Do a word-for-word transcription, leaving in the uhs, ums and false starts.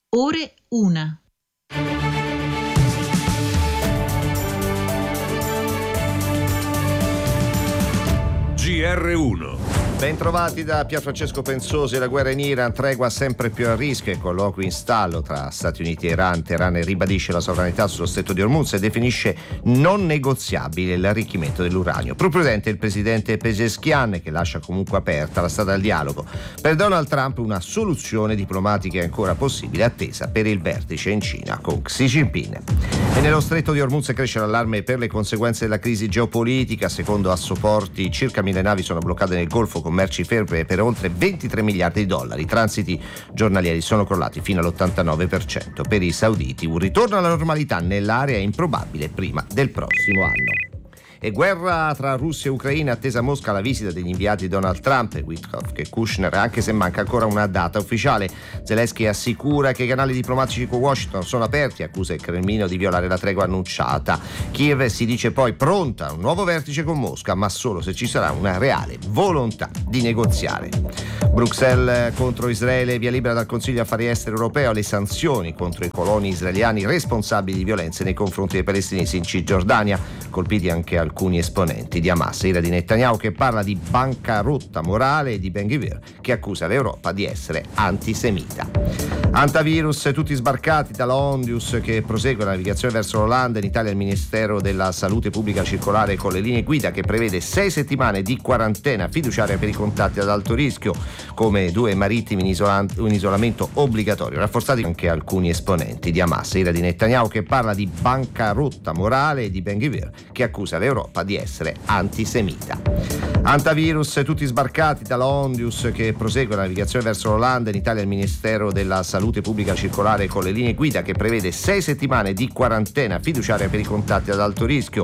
Ore una. G R uno. Bentrovati da Pierfrancesco Pensosi. La guerra in Iran, tregua sempre più a rischio e colloqui in stallo tra Stati Uniti e Iran. Teheran ribadisce la sovranità sullo stretto di Hormuz e definisce non negoziabile l'arricchimento dell'uranio. Più prudente il presidente Pezeshkian, che lascia comunque aperta la strada al dialogo. Per Donald Trump una soluzione diplomatica è ancora possibile, attesa per il vertice in Cina con Xi Jinping. E nello stretto di Hormuz cresce l'allarme per le conseguenze della crisi geopolitica. Secondo Assoporti, circa mille navi sono bloccate nel Golfo con merci ferme per oltre ventitré miliardi di dollari. I transiti giornalieri sono crollati fino all'ottantanove per cento. Per i sauditi un ritorno alla normalità nell'area è improbabile prima del prossimo anno. E guerra tra Russia e Ucraina, attesa a Mosca la visita degli inviati di Donald Trump, Witkoff e Kushner, anche se manca ancora una data ufficiale. Zelensky assicura che i canali diplomatici con Washington sono aperti, accusa il Cremlino di violare la tregua annunciata. Kiev si dice poi pronta a un nuovo vertice con Mosca, ma solo se ci sarà una reale volontà di negoziare. Bruxelles contro Israele, via libera dal Consiglio Affari Esteri europeo alle sanzioni contro i coloni israeliani responsabili di violenze nei confronti dei palestinesi in Cisgiordania, colpiti anche alcuni esponenti di Hamas. Ira di Netanyahu che parla di bancarotta morale e di Ben-Gvir che accusa l'Europa di essere antisemita. Antivirus, tutti sbarcati dalla Ondius che prosegue la navigazione verso l'Olanda. In Italia il Ministero della Salute pubblica circolare con le linee guida che prevede sei settimane di quarantena fiduciaria per i contatti ad alto rischio, come due marittimi in, isola- in isolamento obbligatorio, rafforzati anche alcuni esponenti di Hamas. Ira di Netanyahu che parla di bancarotta morale e di Ben-Gvir che accusa l'Europa di essere antisemita. Antivirus, tutti sbarcati dalla Ondius che prosegue la navigazione verso l'Olanda. In Italia il Ministero della Salute pubblica circolare con le linee guida che prevede sei settimane di quarantena fiduciaria per i contatti ad alto rischio,